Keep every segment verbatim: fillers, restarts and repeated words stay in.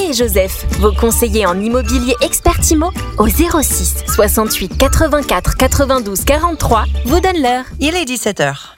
et Joseph, vos conseillers en immobilier expert Imo, au zéro six soixante-huit quatre-vingt-quatre quatre-vingt-douze quarante-trois, vous donnent l'heure. Il est dix-sept heures.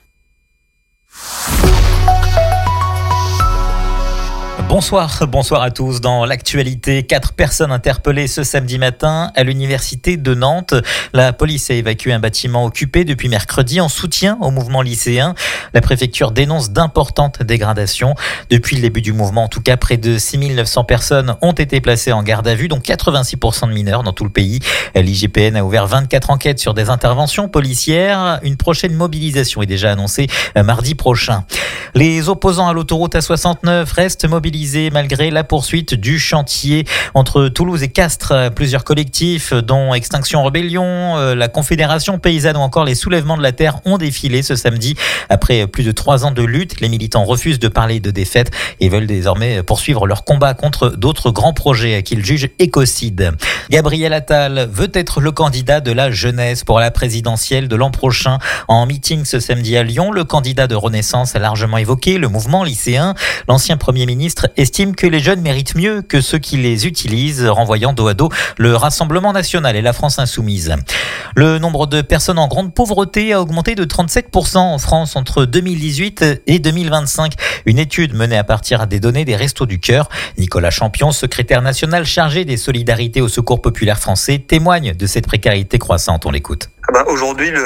Bonsoir, bonsoir à tous. Dans l'actualité, quatre personnes interpellées ce samedi matin à l'université de Nantes. La police a évacué un bâtiment occupé depuis mercredi en soutien au mouvement lycéen. La préfecture dénonce d'importantes dégradations. Depuis le début du mouvement, en tout cas, près de six mille neuf cents personnes ont été placées en garde à vue, dont quatre-vingt-six pour cent de mineurs dans tout le pays. L'I G P N a ouvert vingt-quatre enquêtes sur des interventions policières. Une prochaine mobilisation est déjà annoncée mardi prochain. Les opposants à l'autoroute A soixante-neuf restent mobilisés malgré la poursuite du chantier entre Toulouse et Castres. Plusieurs collectifs, dont Extinction Rebellion, la Confédération Paysanne ou encore les Soulèvements de la Terre, ont défilé ce samedi. Après plus de trois ans de lutte, les militants refusent de parler de défaite et veulent désormais poursuivre leur combat contre d'autres grands projets qu'ils jugent écocides. Gabriel Attal veut être le candidat de la jeunesse pour la présidentielle de l'an prochain. En meeting ce samedi à Lyon, le candidat de Renaissance a largement évoqué le mouvement lycéen. L'ancien Premier ministre estime que les jeunes méritent mieux que ceux qui les utilisent, renvoyant dos à dos le Rassemblement national et la France insoumise. Le nombre de personnes en grande pauvreté a augmenté de trente-sept pour cent en France entre deux mille dix-huit et deux mille vingt-cinq. Une étude menée à partir des données des Restos du Cœur. Nicolas Champion, secrétaire national chargé des solidarités au Secours populaire français, témoigne de cette précarité croissante. On l'écoute. Ah bah aujourd'hui, le,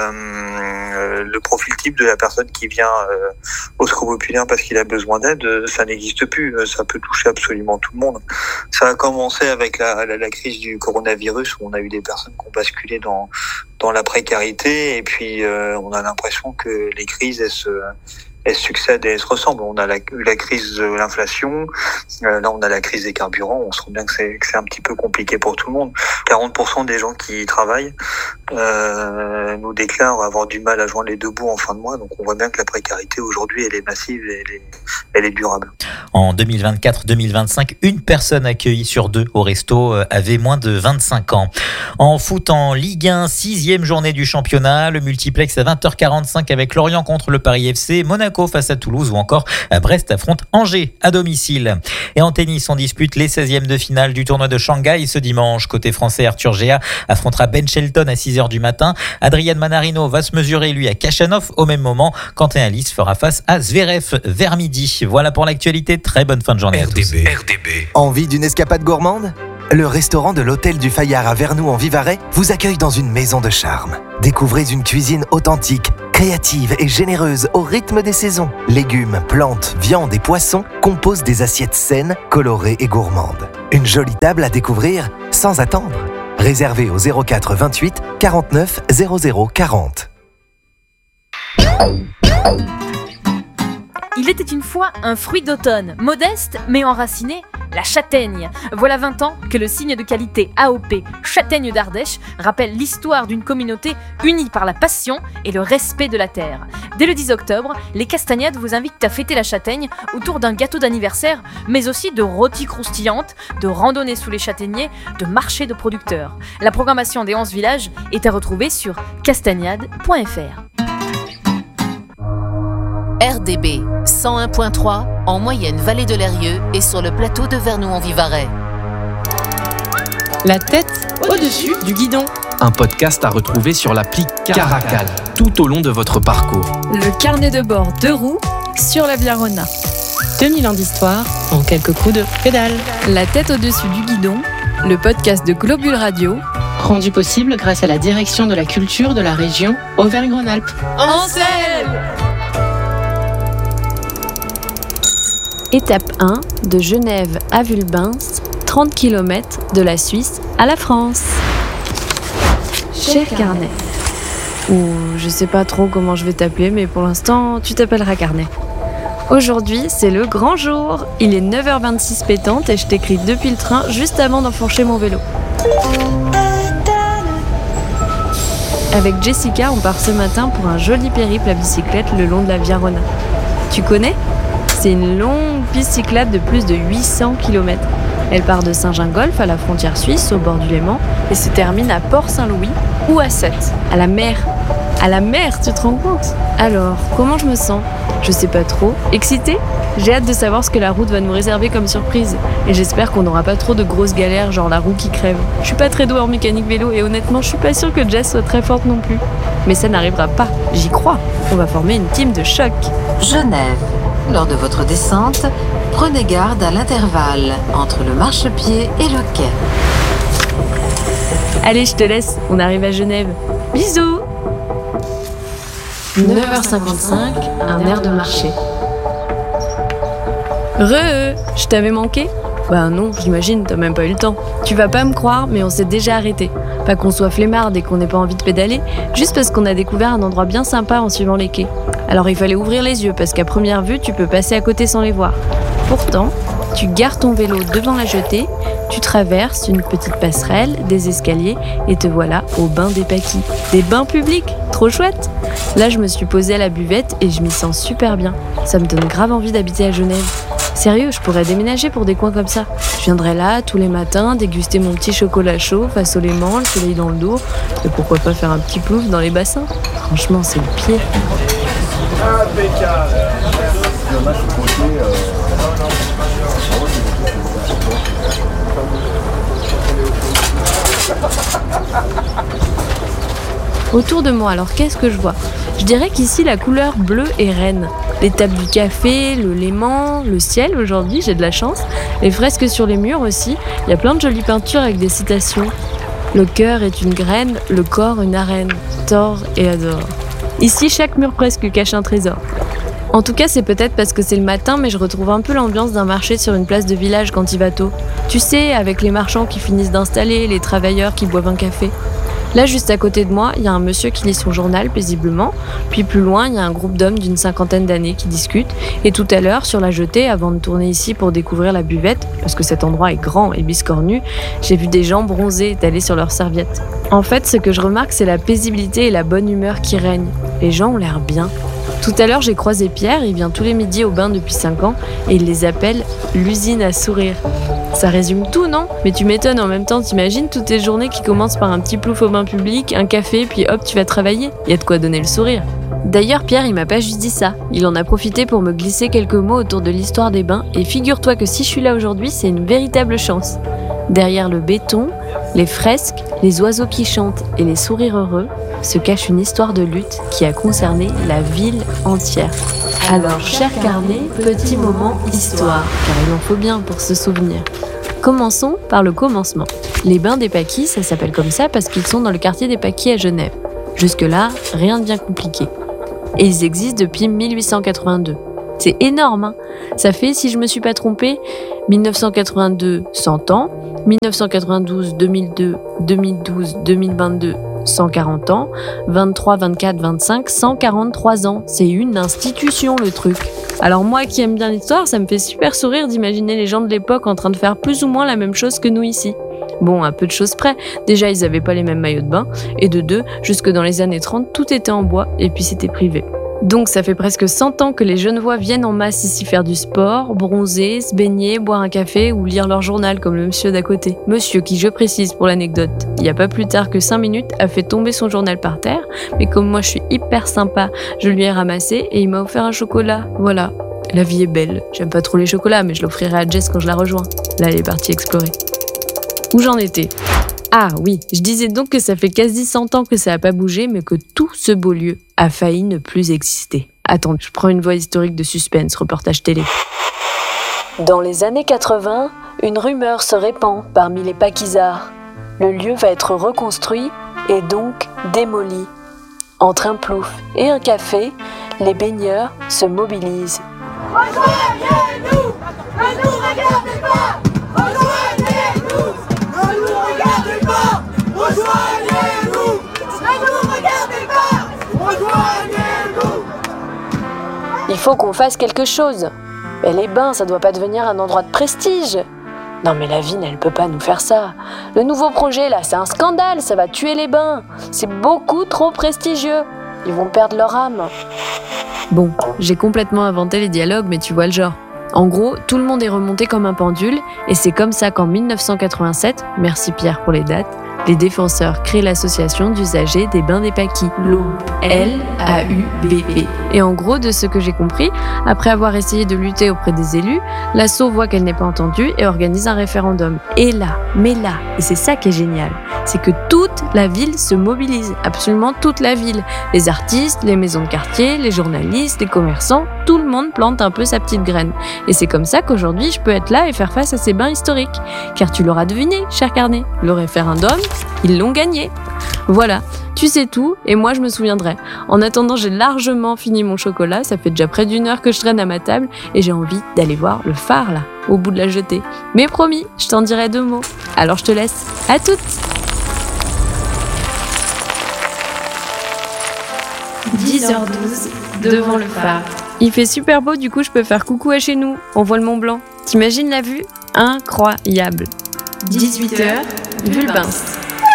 euh, le profil type de la personne qui vient euh, au Secours populaire parce qu'il a besoin d'aide, ça n'existe plus. Ça peut toucher absolument tout le monde. Ça a commencé avec la, la, la crise du coronavirus où on a eu des personnes qui ont basculé dans, dans la précarité et puis euh, on a l'impression que les crises, elles se... elles succèdent et elles se ressemblent. On a la, la crise de l'inflation, euh, là on a la crise des carburants, on sent bien que c'est, que c'est un petit peu compliqué pour tout le monde. quarante pour cent des gens qui travaillent euh, nous déclarent avoir du mal à joindre les deux bouts en fin de mois, donc on voit bien que la précarité aujourd'hui elle est massive et elle est, elle est durable. En deux mille vingt-quatre deux mille vingt-cinq, une personne accueillie sur deux au resto avait moins de vingt-cinq ans. En foot, en Ligue un, sixième journée du championnat, le multiplex à vingt heures quarante-cinq avec Lorient contre le Paris F C, Monaco face à Toulouse ou encore Brest affronte Angers à domicile. Et en tennis, on dispute les seizièmes de finale du tournoi de Shanghai ce dimanche. Côté français, Arthur Géa affrontera Ben Shelton à six heures du matin. Adrian Manarino va se mesurer lui à Khachanov au même moment. Quentin Alice fera face à Zverev vers midi. Voilà pour l'actualité. Très bonne fin de journée R D B, à tous. R D B. Envie d'une escapade gourmande ? Le restaurant de l'Hôtel du Fayard à Vernoux en Vivarais vous accueille dans une maison de charme. Découvrez une cuisine authentique, créative et généreuse au rythme des saisons. Légumes, plantes, viandes et poissons composent des assiettes saines, colorées et gourmandes. Une jolie table à découvrir sans attendre. Réservez au zéro quatre vingt-huit quarante-neuf zéro zéro quarante. Il était une fois un fruit d'automne, modeste mais enraciné, la châtaigne. Voilà vingt ans que le signe de qualité A O P Châtaigne d'Ardèche rappelle l'histoire d'une communauté unie par la passion et le respect de la terre. Dès le dix octobre, les Castagnades vous invitent à fêter la châtaigne autour d'un gâteau d'anniversaire, mais aussi de rôties croustillantes, de randonnées sous les châtaigniers, de marchés de producteurs. La programmation des onze villages est à retrouver sur castagnade point f r. R D B cent un virgule trois en moyenne vallée de l'Eyrieux et sur le plateau de Vernoux-en-Vivarais. La tête au-dessus du guidon. Un podcast à retrouver sur l'appli Caracal tout au long de votre parcours. Le carnet de bord de roues sur la Viarona. deux mille ans d'histoire en quelques coups de pédale. La tête au-dessus du guidon, le podcast de Globule Radio, rendu possible grâce à la direction de la culture de la région Auvergne-Rhône-Alpes. En selle! Étape un, de Genève à Vulbens, trente kilomètres de la Suisse à la France. Cher Carnet, ou je sais pas trop comment je vais t'appeler, mais pour l'instant, tu t'appelleras Carnet. Aujourd'hui, c'est le grand jour. Il est neuf heures vingt-six pétante et je t'écris depuis le train juste avant d'enfourcher mon vélo. Avec Jessica, on part ce matin pour un joli périple à bicyclette le long de la Viarona. Tu connais ? C'est une longue piste cyclable de plus de huit cents kilomètres. Elle part de Saint-Gingolph à la frontière suisse, au bord du Léman, et se termine à Port-Saint-Louis ou à Sète, à la mer. À la mer, tu te rends compte ? Alors, comment je me sens ? Je sais pas trop. Excitée ? J'ai hâte de savoir ce que la route va nous réserver comme surprise. Et j'espère qu'on n'aura pas trop de grosses galères, genre la roue qui crève. Je suis pas très douée en mécanique vélo et honnêtement, je suis pas sûre que Jess soit très forte non plus. Mais ça n'arrivera pas, j'y crois. On va former une team de choc. Genève. Lors de votre descente, prenez garde à l'intervalle entre le marchepied et le quai. Allez, je te laisse, on arrive à Genève. Bisous ! neuf heures cinquante-cinq, un air de marché. Re, je t'avais manqué ? Bah non, j'imagine, t'as même pas eu le temps. Tu vas pas me croire, mais on s'est déjà arrêté. Pas qu'on soit flemmard et qu'on n'ait pas envie de pédaler, juste parce qu'on a découvert un endroit bien sympa en suivant les quais. Alors il fallait ouvrir les yeux, parce qu'à première vue, tu peux passer à côté sans les voir. Pourtant, tu gares ton vélo devant la jetée, tu traverses une petite passerelle, des escaliers, et te voilà au bain des paquis. Des bains publics, trop chouette! Là, je me suis posée à la buvette et je m'y sens super bien. Ça me donne grave envie d'habiter à Genève. Sérieux, je pourrais déménager pour des coins comme ça. Je viendrais là tous les matins, déguster mon petit chocolat chaud face au léman, le soleil dans le dos, et pourquoi pas faire un petit plouf dans les bassins. Franchement, c'est le pire. Autour de moi, alors qu'est-ce que je vois ? Je dirais qu'ici la couleur bleue est reine. Les tables du café, le léman, le ciel aujourd'hui, j'ai de la chance. Les fresques sur les murs aussi, il y a plein de jolies peintures avec des citations. Le cœur est une graine, le corps une arène, tord et adore. Ici, chaque mur presque cache un trésor. En tout cas, c'est peut-être parce que c'est le matin, mais je retrouve un peu l'ambiance d'un marché sur une place de village quand il va tôt. Tu sais, avec les marchands qui finissent d'installer, les travailleurs qui boivent un café. Là, juste à côté de moi, il y a un monsieur qui lit son journal paisiblement. Puis plus loin, il y a un groupe d'hommes d'une cinquantaine d'années qui discutent. Et tout à l'heure, sur la jetée, avant de tourner ici pour découvrir la buvette, parce que cet endroit est grand et biscornu, j'ai vu des gens bronzés étalés sur leurs serviettes. En fait, ce que je remarque, c'est la paisibilité et la bonne humeur qui règnent. Les gens ont l'air bien. Tout à l'heure, j'ai croisé Pierre, il vient tous les midis au bain depuis cinq ans, et il les appelle l'usine à sourire. Ça résume tout, non ? Mais tu m'étonnes, en même temps, t'imagines toutes tes journées qui commencent par un petit plouf au bain public, un café, puis hop, tu vas travailler. Il y a de quoi donner le sourire. D'ailleurs, Pierre, il m'a pas juste dit ça. Il en a profité pour me glisser quelques mots autour de l'histoire des bains, et figure-toi que si je suis là aujourd'hui, c'est une véritable chance. Derrière le béton, les fresques, les oiseaux qui chantent et les sourires heureux, se cache une histoire de lutte qui a concerné la ville entière. Alors, cher carnet, petit moment histoire, car il en faut bien pour se souvenir. Commençons par le commencement. Les bains des Paquis, ça s'appelle comme ça parce qu'ils sont dans le quartier des Paquis à Genève. Jusque-là, rien de bien compliqué. Et ils existent depuis mille huit cent quatre-vingt-deux. C'est énorme, hein ? Ça fait, si je me suis pas trompée, mille neuf cent quatre-vingt-deux, cent ans, mille neuf cent quatre-vingt-douze, deux mille deux, deux mille douze, deux mille vingt-deux, cent quarante ans, vingt-trois, vingt-quatre, vingt-cinq, cent quarante-trois ans. C'est une institution, le truc. Alors moi qui aime bien l'histoire, ça me fait super sourire d'imaginer les gens de l'époque en train de faire plus ou moins la même chose que nous ici. Bon, à peu de choses près. Déjà, ils avaient pas les mêmes maillots de bain. Et de deux, jusque dans les années trente, tout était en bois et puis c'était privé. Donc ça fait presque cent ans que les Genevois viennent en masse ici faire du sport, bronzer, se baigner, boire un café ou lire leur journal comme le monsieur d'à côté. Monsieur qui, je précise pour l'anecdote, il n'y a pas plus tard que cinq minutes, a fait tomber son journal par terre, mais comme moi je suis hyper sympa, je lui ai ramassé et il m'a offert un chocolat. Voilà, la vie est belle. J'aime pas trop les chocolats, mais je l'offrirai à Jess quand je la rejoins. Là, elle est partie explorer. Où j'en étais ? Ah oui, je disais donc que ça fait quasi cent ans que ça n'a pas bougé, mais que tout ce beau lieu a failli ne plus exister. Attends, je prends une voix historique de suspense, reportage télé. Dans les années quatre-vingts, une rumeur se répand parmi les paquisards. Le lieu va être reconstruit et donc démoli. Entre un plouf et un café, les baigneurs se mobilisent. Rejoignez-nous! Ne nous regardez pas! Rejoignez-nous! Ne nous regardez pas! Rejoignez-nous! Ne nous regardez pas! Rejoignez-nous! Il faut qu'on fasse quelque chose. Mais les bains, ça doit pas devenir un endroit de prestige. Non mais la ville, elle peut pas nous faire ça. Le nouveau projet là, c'est un scandale, ça va tuer les bains. C'est beaucoup trop prestigieux. Ils vont perdre leur âme. Bon, j'ai complètement inventé les dialogues, mais tu vois le genre. En gros, tout le monde est remonté comme un pendule, et c'est comme ça qu'en mille neuf cent quatre-vingt-sept, merci Pierre pour les dates, Les défenseurs créent l'association d'usagers des bains des Paquis, l'A U B, L A U B P. Et en gros, de ce que j'ai compris, après avoir essayé de lutter auprès des élus, l'asso voit qu'elle n'est pas entendue et organise un référendum. Et là, mais là, et c'est ça qui est génial, c'est que toute la ville se mobilise, absolument toute la ville. Les artistes, les maisons de quartier, les journalistes, les commerçants, tout le monde plante un peu sa petite graine. Et c'est comme ça qu'aujourd'hui, je peux être là et faire face à ces bains historiques. Car tu l'auras deviné, cher carnet, le référendum, ils l'ont gagné. Voilà, tu sais tout et moi je me souviendrai. En attendant, j'ai largement fini mon chocolat, ça fait déjà près d'une heure que je traîne à ma table et j'ai envie d'aller voir le phare là, au bout de la jetée. Mais promis, je t'en dirai deux mots. Alors je te laisse. À toutes. dix heures douze, devant le phare. Il fait super beau, du coup je peux faire coucou à chez nous. On voit le Mont Blanc. T'imagines la vue ? Incroyable. dix-huit heures, Vulbens.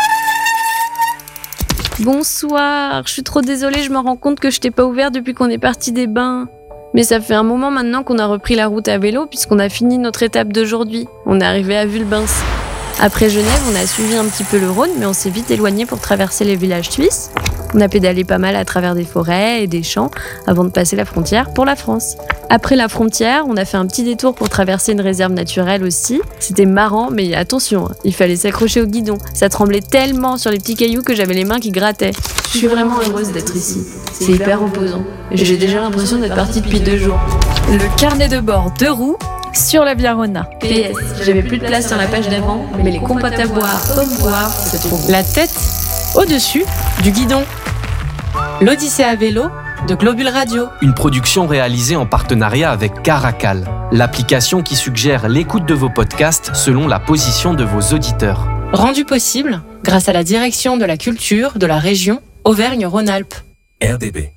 Bonsoir, je suis trop désolée, je me rends compte que je t'ai pas ouvert depuis qu'on est parti des bains. Mais ça fait un moment maintenant qu'on a repris la route à vélo puisqu'on a fini notre étape d'aujourd'hui. On est arrivé à Vulbens. Après Genève, on a suivi un petit peu le Rhône, mais on s'est vite éloigné pour traverser les villages suisses. On a pédalé pas mal à travers des forêts et des champs avant de passer la frontière pour la France. Après la frontière, on a fait un petit détour pour traverser une réserve naturelle aussi. C'était marrant, mais attention, il fallait s'accrocher au guidon. Ça tremblait tellement sur les petits cailloux que j'avais les mains qui grattaient. Je suis vraiment heureuse d'être ici. C'est hyper reposant. J'ai déjà l'impression d'être partie depuis deux jours. Le carnet de bord de roues sur la Viarona. P S, j'avais plus de place sur la page d'avant, mais les compotes à boire, pommes boire, c'est trop bon. La tête au-dessus du guidon. L'Odyssée à vélo de Globule Radio. Une production réalisée en partenariat avec Caracal, l'application qui suggère l'écoute de vos podcasts selon la position de vos auditeurs. Rendu possible grâce à la direction de la culture de la région Auvergne-Rhône-Alpes. R D B.